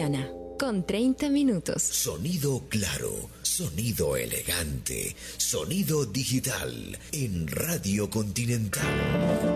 mañana, con 30 minutos. Sonido claro, sonido elegante, sonido digital en Radio Continental.